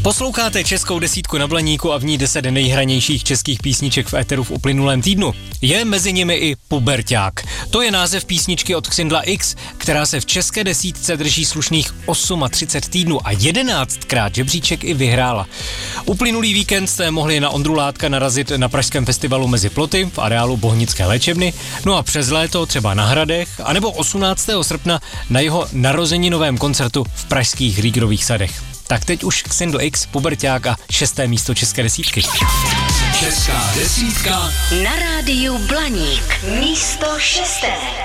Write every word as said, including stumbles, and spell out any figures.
Posloucháte Českou desítku na Blaníku a v ní deset nejhranějších českých písniček v éteru v uplynulém týdnu. Je mezi nimi i Puberťák. To je název písničky od Xindla X, která se v české desítce drží slušných třicet osm týdnů a jedenáctkrát žebříček i vyhrála. Uplynulý víkend jste mohli na Ondru Látka narazit na pražském festivalu Mezi ploty v areálu Bohnické léčebny, no a přes léto třeba na Hradech, anebo osmnáctého srpna na jeho narozeninovém koncertu v pražských Rýgrových sadech. Tak teď už Xindl X, Puberťák a šesté místo české desítky. Česká desítka na rádiu Blaník. Místo šesté.